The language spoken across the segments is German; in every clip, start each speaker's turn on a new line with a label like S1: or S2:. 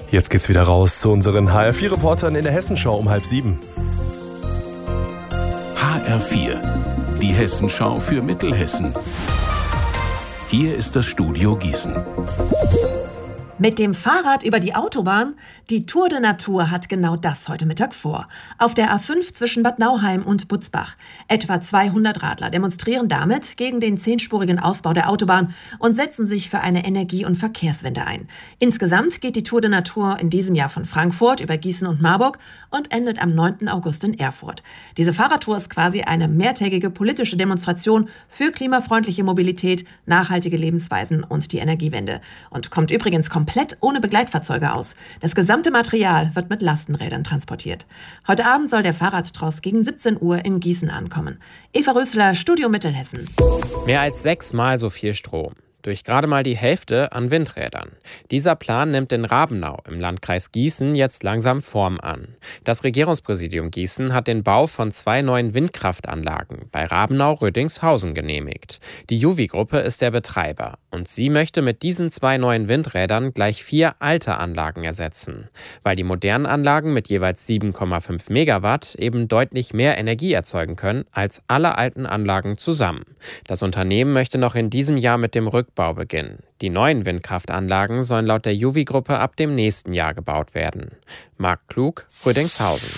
S1: Jetzt geht's wieder raus zu unseren HR4-Reportern in der Hessenschau um 6:30.
S2: HR4, die Hessenschau für Mittelhessen. Hier ist das Studio Gießen.
S3: Mit dem Fahrrad über die Autobahn? Die Tour de Natur hat genau das heute Mittag vor. Auf der A5 zwischen Bad Nauheim und Butzbach. Etwa 200 Radler demonstrieren damit gegen den 10-spurigen Ausbau der Autobahn und setzen sich für eine Energie- und Verkehrswende ein. Insgesamt geht die Tour de Natur in diesem Jahr von Frankfurt über Gießen und Marburg und endet am 9. August in Erfurt. Diese Fahrradtour ist quasi eine mehrtägige politische Demonstration für klimafreundliche Mobilität, nachhaltige Lebensweisen und die Energiewende. Und kommt übrigens komplett ohne Begleitfahrzeuge aus. Das gesamte Material wird mit Lastenrädern transportiert. Heute Abend soll der Fahrradtross gegen 17 Uhr in Gießen ankommen. Eva Rösler, Studio Mittelhessen.
S4: Mehr als 6-mal so viel Strom. Durch gerade mal die Hälfte an Windrädern. Dieser Plan nimmt in Rabenau im Landkreis Gießen jetzt langsam Form an. Das Regierungspräsidium Gießen hat den Bau von 2 neuen Windkraftanlagen bei Rabenau-Rödingshausen genehmigt. Die Juvi-Gruppe ist der Betreiber und sie möchte mit diesen 2 neuen Windrädern gleich 4 alte Anlagen ersetzen. Weil die modernen Anlagen mit jeweils 7,5 Megawatt eben deutlich mehr Energie erzeugen können als alle alten Anlagen zusammen. Das Unternehmen möchte noch in diesem Jahr mit dem Rückbau beginnen. Die neuen Windkraftanlagen sollen laut der Juvi-Gruppe ab dem nächsten Jahr gebaut werden. Marc Klug, Rödingshausen.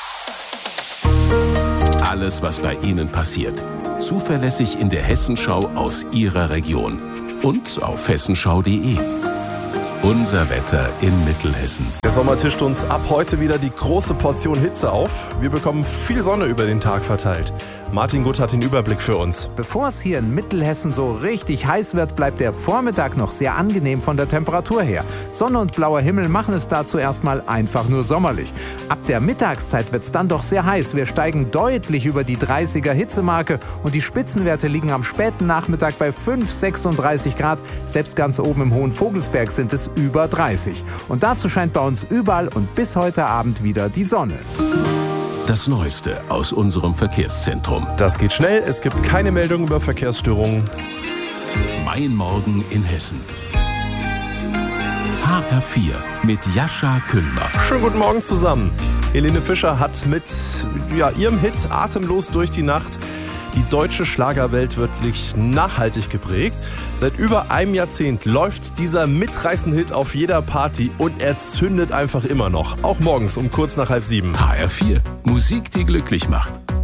S2: Alles, was bei Ihnen passiert. Zuverlässig in der Hessenschau aus Ihrer Region. Und auf hessenschau.de. Unser Wetter in Mittelhessen.
S1: Der Sommer tischt uns ab heute wieder die große Portion Hitze auf. Wir bekommen viel Sonne über den Tag verteilt. Martin Gutt hat den Überblick für uns.
S5: Bevor es hier in Mittelhessen so richtig heiß wird, bleibt der Vormittag noch sehr angenehm von der Temperatur her. Sonne und blauer Himmel machen es dazu erstmal einfach nur sommerlich. Ab der Mittagszeit wird es dann doch sehr heiß. Wir steigen deutlich über die 30er Hitzemarke und die Spitzenwerte liegen am späten Nachmittag bei 36 Grad. Selbst ganz oben im Hohen Vogelsberg sind es über 30. Und dazu scheint bei uns überall und bis heute Abend wieder die Sonne.
S2: Das Neueste aus unserem Verkehrszentrum.
S1: Das geht schnell, es gibt keine Meldung über Verkehrsstörungen.
S2: Mein Morgen in Hessen. HR4 mit Jascha Küllner.
S1: Schönen guten Morgen zusammen. Helene Fischer hat mit ihrem Hit Atemlos durch die Nacht die deutsche Schlagerwelt wirklich nachhaltig geprägt. Seit über einem Jahrzehnt läuft dieser mitreißende Hit auf jeder Party und er zündet einfach immer noch. Auch morgens um kurz nach 6:30.
S2: HR4, Musik, die glücklich macht.